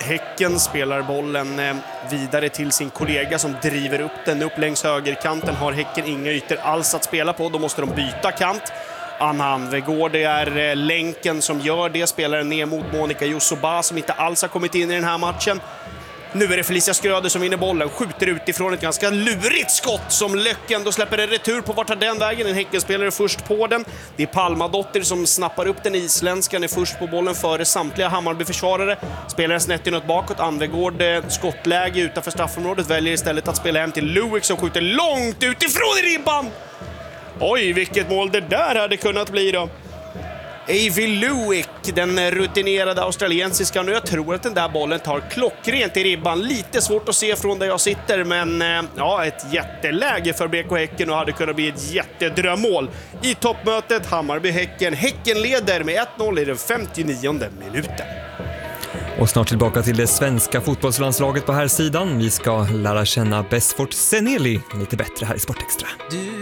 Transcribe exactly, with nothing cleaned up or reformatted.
Häcken spelar bollen vidare till sin kollega som driver upp den upp längs högerkanten. Har Häcken inga ytor alls att spela på, då måste de byta kant. Anna Anvegård, det är länken som gör det, spelar ner mot Monica Josoba som inte alls har kommit in i den här matchen. Nu är det Felicia Skröder som vinner bollen, skjuter utifrån ett ganska lurigt skott som Löcken då släpper en retur på. Vart tar den vägen? En Häckenspelare först på den. Det är Palmadotter som snappar upp den isländskan, är först på bollen före samtliga Hammarby-försvarare. Spelar snett inåt bakåt. Anvegård skottläge utanför straffområdet, väljer istället att spela hem till Luik som skjuter långt utifrån i ribban. Oj, vilket mål det där hade kunnat bli då. Avi Luik, den rutinerade australiensiskan, och jag tror att den där bollen tar klockrent i ribban. Lite svårt att se från där jag sitter, men ja, ett jätteläge för B K Häcken och hade kunnat bli ett jättedrömmål. I toppmötet Hammarby-Häcken. Häcken leder med ett noll i den femtionionde minuten. Och snart tillbaka till det svenska fotbollslandslaget på här sidan. Vi ska lära känna Besfort Seneli lite bättre här i Sportextra.